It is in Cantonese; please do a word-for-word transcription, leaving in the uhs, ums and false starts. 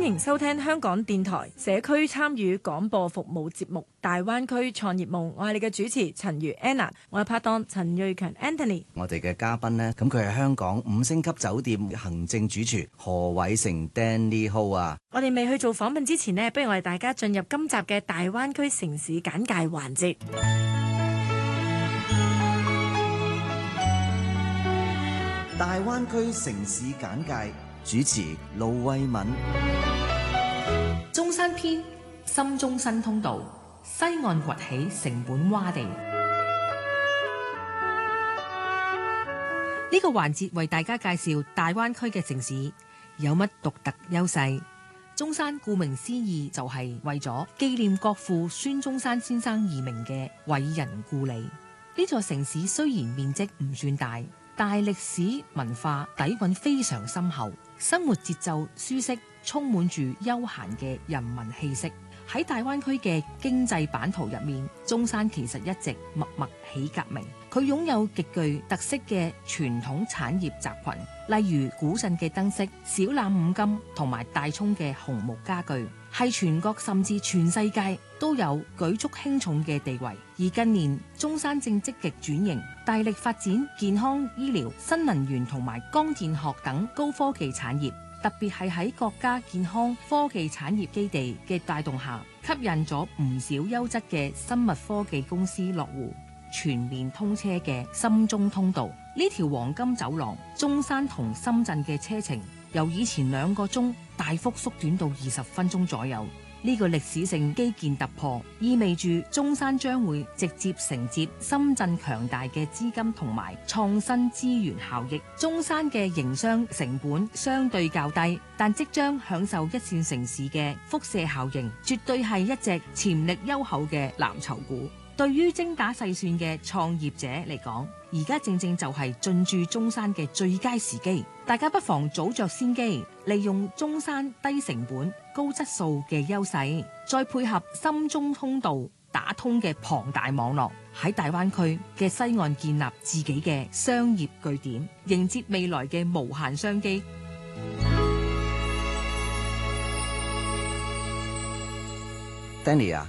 迎收聽香港電台社區參與廣播服務節目《大灣區創業夢》，我係你嘅主持陳如 Anna， 我係拍檔陳瑞強 Anthony。 我哋嘅嘉賓呢，咁佢係香港五星級酒店行政主廚何偉成 Danny Ho 啊。 我哋未去做訪問之前呢，不如我哋大家進入今集嘅大灣區城市簡介環節。 大灣區城市簡介，主持盧慧敏。 中山篇，深中新通道，西岸崛起成本洼地。呢個環節為大家介紹大灣區嘅城市有乜獨特優勢。中山顧名思義就係為咗紀念國父孫中山先生而名嘅偉人故里。呢座城市雖然面積唔算大，但係歷史文化底蘊非常深厚，生活節奏舒適，充滿住悠閒嘅人民氣息。喺大灣區嘅經濟版圖入面，中山其實一直默默起革命。佢擁有極具特色嘅傳統產業集群，例如古鎮嘅燈飾、小欖五金同埋大涌嘅紅木家具，係全國甚至全世界都有舉足輕重嘅地位。而近年中山正積極轉型，大力發展健康醫療、新能源同埋光電學等高科技產業。特別係喺國家健康科技產業基地嘅帶動下，吸引咗唔少優質嘅生物科技公司落戶。全面通車嘅深中通道，呢條黃金走廊，中山同深圳嘅車程由以前兩個鐘大幅縮短到二十分鐘左右。呢個歷史性基建突破，意味住中山將會直接承接深圳強大嘅資金同埋創新資源效益。中山嘅營商成本相對較低，但即將享受一線城市嘅輻射效應，絕對係一隻潛力優厚嘅藍籌股。對於精打細算嘅創業者嚟講，而家正正就係進駐中山嘅最佳時機。大家不妨早着先機，利用中山低成本、高質素嘅優勢，再配合深中通道打通嘅龐大網絡，喺大灣區嘅西岸建立自己嘅商業據點，迎接未來嘅無限商機。 Danny 啊，